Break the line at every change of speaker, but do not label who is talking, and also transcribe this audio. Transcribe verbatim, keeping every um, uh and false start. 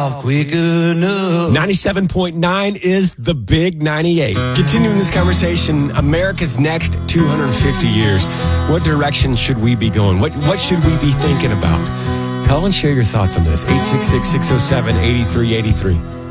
off quick enough.
ninety-seven point nine is the Big ninety-eight. Continuing this conversation, America's next two hundred fifty years. What direction should we be going? What what should we be thinking about? Call and share your thoughts on this. eight six six, six oh seven, eight three eight three.